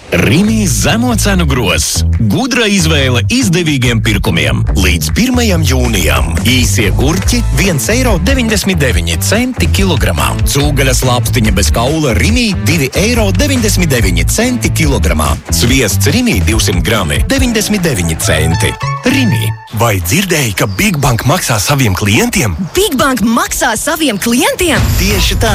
Rimi zemo cenu grozs. Gudra izvēle izdevīgiem pirkumiem. Līdz 1. jūnijam. Īsie gurķi 1,99 eiro kilogramā. Cūgaļas lāpstiņa bez kaula Rimi 2,99 eiro kilogramā. Sviests Rimi 200 grami 99 centi. Rimi. Vai dzirdēji, ka Big Bank maksā saviem klientiem? Big Bank maksā saviem klientiem? Tieši tā.